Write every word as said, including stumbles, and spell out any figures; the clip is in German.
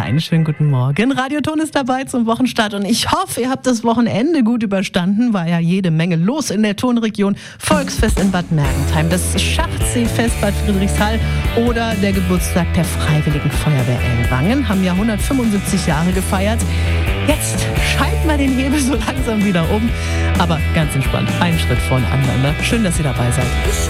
Ja, einen schönen guten Morgen. Radioton ist dabei zum Wochenstart und ich hoffe, ihr habt das Wochenende gut überstanden. War ja jede Menge los in der Tonregion. Volksfest in Bad Mergentheim, das Schachseefest Bad Friedrichshall oder der Geburtstag der Freiwilligen Feuerwehr Ellwangen haben ja hundertfünfundsiebzig Jahre gefeiert. Jetzt schalten wir den Hebel so langsam wieder um, aber ganz entspannt, einen Schritt vor dem anderen. Ne? Schön, dass ihr dabei seid.